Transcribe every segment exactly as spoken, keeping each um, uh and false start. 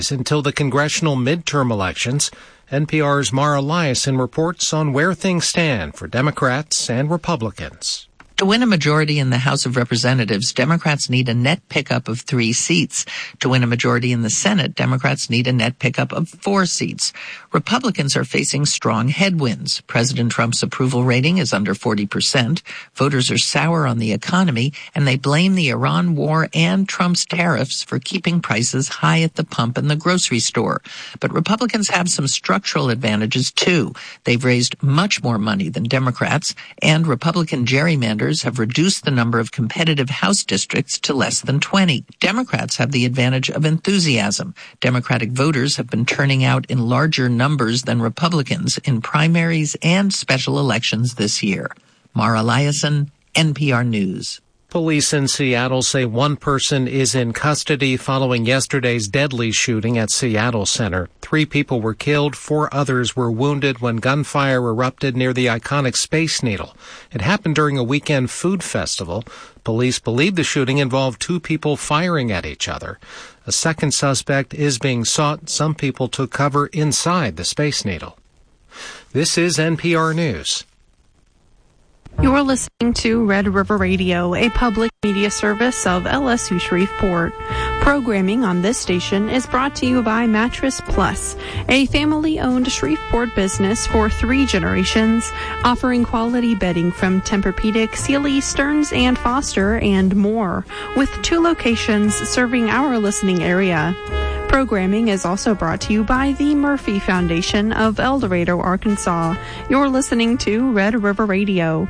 until the congressional midterm elections. N P R's Mara Liasson reports on where things stand for Democrats and Republicans. To win a majority in the House of Representatives, Democrats need a net pickup of three seats. To win a majority in the Senate, Democrats need a net pickup of four seats. Republicans are facing strong headwinds. President Trump's approval rating is under forty percent. Voters are sour on the economy, and they blame the Iran war and Trump's tariffs for keeping prices high at the pump and the grocery store. But Republicans have some structural advantages, too. They've raised much more money than Democrats, and Republican gerrymanders have reduced the number of competitive House districts to less than twenty. Democrats have the advantage of enthusiasm. Democratic voters have been turning out in larger numbers than Republicans in primaries and special elections this year. Mara Liasson, N P R News. Police in Seattle say one person is in custody following yesterday's deadly shooting at Seattle Center. Three people were killed, four others were wounded when gunfire erupted near the iconic Space Needle. It happened during a weekend food festival. Police believe the shooting involved two people firing at each other. A second suspect is being sought. Some people took cover inside the Space Needle. This is N P R News. You're listening to Red River Radio, a public media service of L S U Shreveport. Programming on this station is brought to you by Mattress Plus, a family-owned Shreveport business for three generations, offering quality bedding from Tempur-Pedic, Sealy, Stearns and Foster, and more, with two locations serving our listening area. Programming is also brought to you by the Murphy Foundation of El Dorado, Arkansas. You're listening to Red River Radio.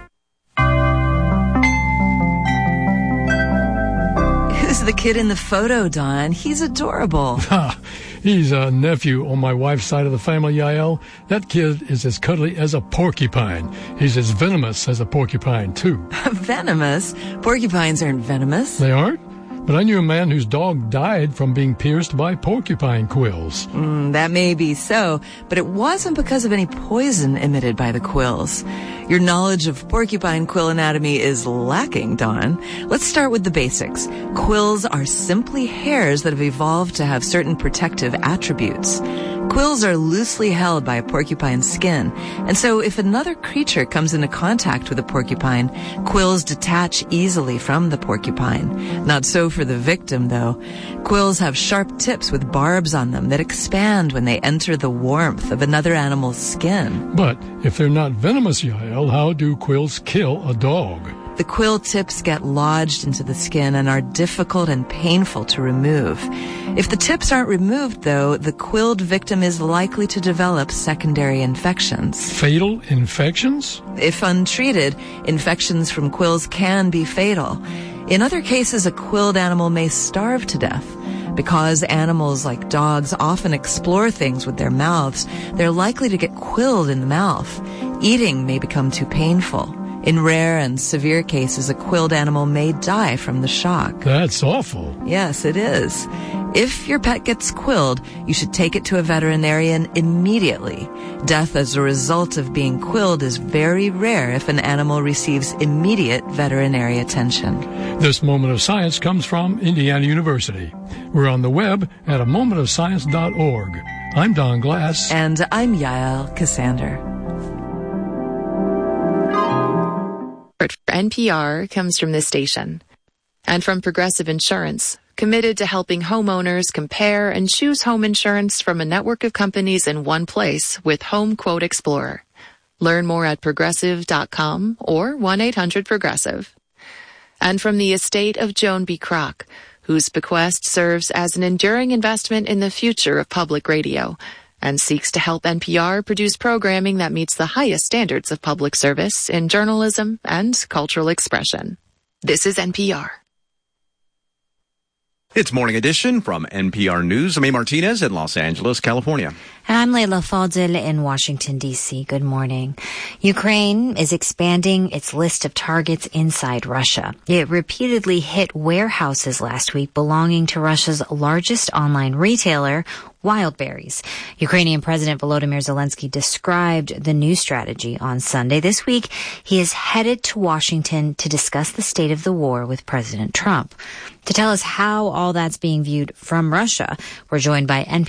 Who's the kid in the photo, Don? He's adorable. He's a nephew on my wife's side of the family, Yael. That kid is as cuddly as a porcupine. He's as venomous as a porcupine, too. Venomous? Porcupines aren't venomous. They aren't? But I knew a man whose dog died from being pierced by porcupine quills. Mm, that may be so, but it wasn't because of any poison emitted by the quills. Your knowledge of porcupine quill anatomy is lacking, Don. Let's start with the basics. Quills are simply hairs that have evolved to have certain protective attributes. Quills are loosely held by a porcupine's skin, and so if another creature comes into contact with a porcupine, quills detach easily from the porcupine. Not so for the victim, though. Quills have sharp tips with barbs on them that expand when they enter the warmth of another animal's skin. But if they're not venomous, Yael, how do quills kill a dog? The quill tips get lodged into the skin and are difficult and painful to remove. If the tips aren't removed, though, the quilled victim is likely to develop secondary infections. Fatal infections? If untreated, infections from quills can be fatal. In other cases, a quilled animal may starve to death. Because animals like dogs often explore things with their mouths, they're likely to get quilled in the mouth. Eating may become too painful. In rare and severe cases, a quilled animal may die from the shock. That's awful. Yes, it is. If your pet gets quilled, you should take it to a veterinarian immediately. Death as a result of being quilled is very rare if an animal receives immediate veterinary attention. This Moment of Science comes from Indiana University. We're on the web at a moment of science dot org. I'm Don Glass. And I'm Yael Cassander. For N P R comes from this station and from Progressive Insurance, committed to helping homeowners compare and choose home insurance from a network of companies in one place with Home Quote Explorer. Learn more at progressive dot com or one eight hundred progressive. And from the estate of Joan B. Kroc, whose bequest serves as an enduring investment in the future of public radio and seeks to help N P R produce programming that meets the highest standards of public service in journalism and cultural expression. This is N P R. It's Morning Edition from N P R News. I'm A. Martinez in Los Angeles, California. And I'm Leila Fadel in Washington, D C. Good morning. Ukraine is expanding its list of targets inside Russia. It repeatedly hit warehouses last week belonging to Russia's largest online retailer, Wildberries. Ukrainian President Volodymyr Zelensky described the new strategy on Sunday. This week, he is headed to Washington to discuss the state of the war with President Trump. To tell us how all that's being viewed from Russia, we're joined by N P